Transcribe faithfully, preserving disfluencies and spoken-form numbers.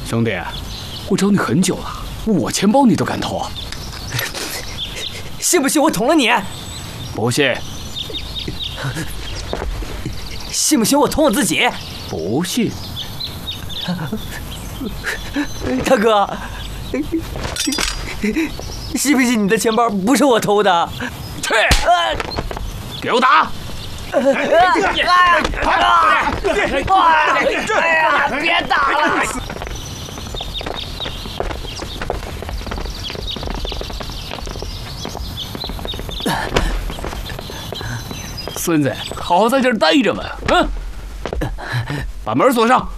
兄弟，我找你很久了，我钱包你都敢偷？ 信不信我捅了你？ 不信。 信不信我捅我自己？ 不信。 大哥，信不信你的钱包不是我偷的？ 去，给我打！ 哎呀！哎呀！别打了！ 孙子，好好在这儿待着吧，嗯，把门锁上。